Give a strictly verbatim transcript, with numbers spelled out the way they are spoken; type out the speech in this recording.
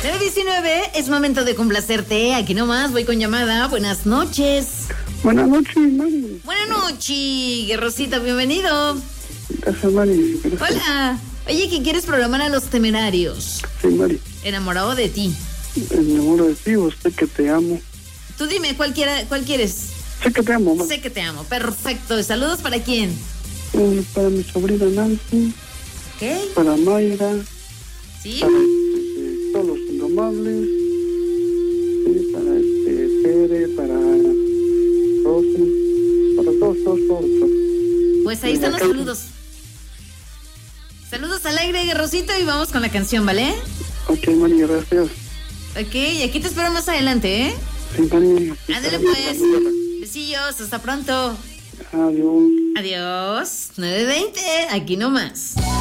nueve diecinueve, es momento de complacerte. Aquí nomás, voy con llamada. Buenas noches. Buenas noches, Mari. Buenas noches, Guerrosito, bienvenido. Gracias, Mari. Gracias. Hola. Oye, ¿qué quieres programar a los temerarios? Sí, Mari. Enamorado de ti. Me enamoro de ti, usted que te amo. Tú dime, ¿cuál, quiera, cuál quieres? Sé que te amo, Mari. Sé que te amo, perfecto. ¿Saludos para quién? Eh, para mi sobrina Nancy. ¿Qué? Para Mayra. ¿Sí? Para este, todos los indomables. Sí, para este, Tere, para Rosy. Para todos, todos, todos. todos. Pues ahí están los saludos. Saludos al aire, Guerrosito, y vamos con la canción, ¿vale? Ok, Mari, gracias. Ok, y aquí te espero más adelante, ¿eh? Sí, Mari. Ándale pues. Besillos, hasta pronto. Adiós. Adiós. nueve veinte, aquí nomás.